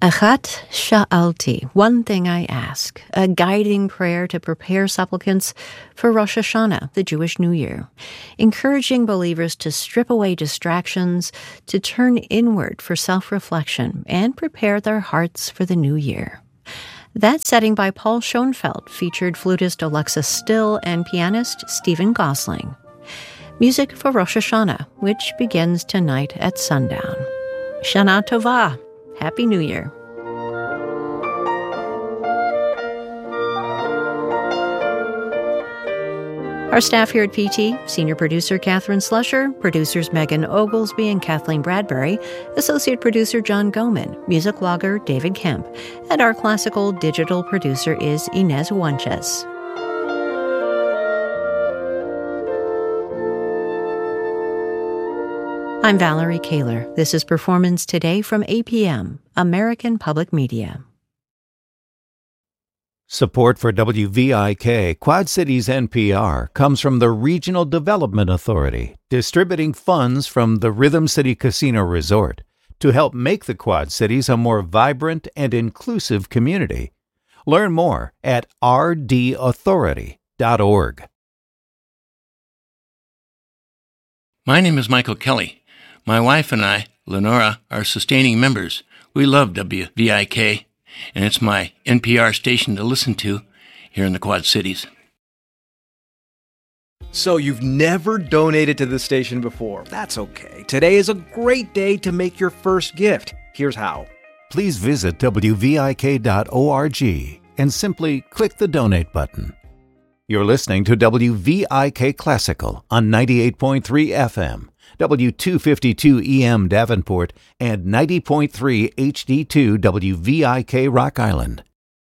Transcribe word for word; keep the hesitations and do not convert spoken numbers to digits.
Achat Sha'alti, one thing I ask, a guiding prayer to prepare supplicants for Rosh Hashanah, the Jewish New Year, encouraging believers to strip away distractions, to turn inward for self-reflection, and prepare their hearts for the new year. That setting by Paul Schoenfeld featured flutist Alexis Still and pianist Stephen Gosling. Music for Rosh Hashanah, which begins tonight at sundown. Shana Tova. Happy New Year. Our staff here at P T, senior producer Catherine Slusher, producers Megan Oglesby and Kathleen Bradbury, associate producer John Goman, music logger David Kemp, and our classical digital producer is Inez Wanches. I'm Valerie Kaler. This is Performance Today from A P M, American Public Media. Support for W V I K, Quad Cities N P R, comes from the Regional Development Authority, distributing funds from the Rhythm City Casino Resort to help make the Quad Cities a more vibrant and inclusive community. Learn more at r d authority dot org. My name is Michael Kelly. My wife and I, Lenora, are sustaining members. We love W V I K, and it's my N P R station to listen to here in the Quad Cities. So you've never donated to the station before. That's okay. Today is a great day to make your first gift. Here's how. Please visit w v i k dot org and simply click the donate button. You're listening to W V I K Classical on ninety-eight point three F M. W two fifty-two E M Davenport, and ninety point three H D two W V I K Rock Island.